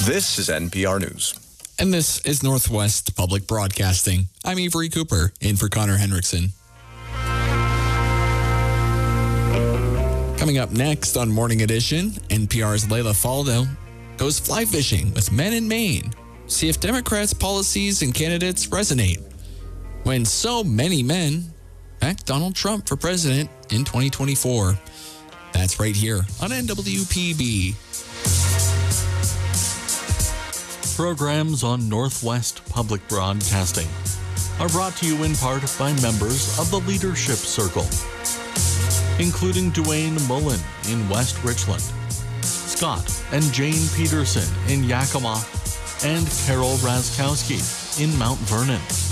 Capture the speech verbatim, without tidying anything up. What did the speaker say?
This is N P R News. And this is Northwest Public Broadcasting. I'm Avery Cooper, in for Connor Henriksen. Coming up next on Morning Edition, N P R's Leila Faldo goes fly fishing with men in Maine. See if Democrats' policies and candidates resonate. When so many men backed Donald Trump for president in twenty twenty-four. That's right here on N W P B. Programs on Northwest Public Broadcasting are brought to you in part by members of the Leadership Circle, including Dwayne Mullen in West Richland, Scott and Jane Peterson in Yakima, and Carol Raskowski in Mount Vernon.